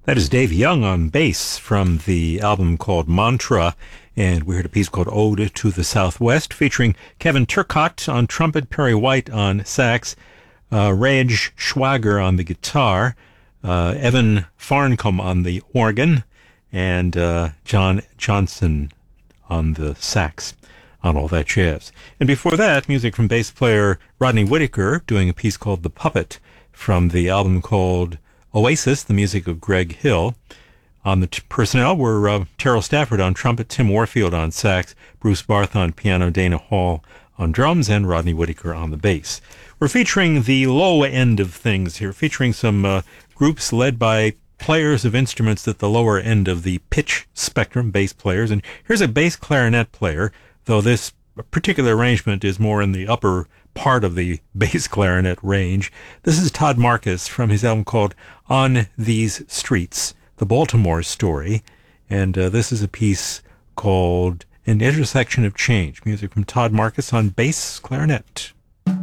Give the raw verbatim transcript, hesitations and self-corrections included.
That is Dave Young on bass from the album called Mantra, and we heard a piece called Ode to the Southwest featuring Kevin Turcotte on trumpet, Perry White on sax, uh, Raj Schwager on the guitar, uh, Evan Farncombe on the organ, and uh, John Johnson on the sax on all that jazz. And before that, music from bass player Rodney Whitaker doing a piece called The Puppet from the album called Oasis, the music of Greg Hill. On the t- personnel were uh, Terrell Stafford on trumpet, Tim Warfield on sax, Bruce Barth on piano, Dana Hall on drums, and Rodney Whitaker on the bass. We're featuring the low end of things here, featuring some uh, groups led by players of instruments at the lower end of the pitch spectrum, bass players. And here's a bass clarinet player, though this particular arrangement is more in the upper part of the bass clarinet range. This is Todd Marcus from his album called On These Streets, The Baltimore Story, and uh, this is a piece called An Intersection of Change, music from Todd Marcus on bass clarinet.